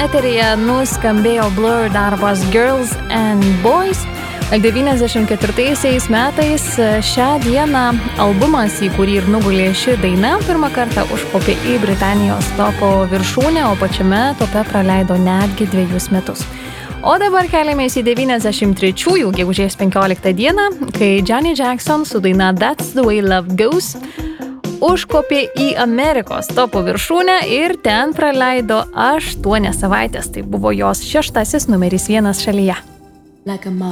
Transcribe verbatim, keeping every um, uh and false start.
eteryje nuskambėjo Blur darbas Girls and Boys. devyniasdešimt ketvirtaisiais metais šią dieną albumas, į kurį ir nugulė ši daina, pirmą kartą užkopė į Britanijos topo viršūnę, o pačiame tope praleido netgi dviejus metus. O dabar keliamės į devyniasdešimt trečiųjų gegužės penkioliktą dieną, kai Janet Jackson su daina That's the Way Love Goes užkopė į Amerikos topo viršūnę ir ten praleido aštuonias savaitės. Tai buvo jos šeštasis numeris vienas šalyje. Like a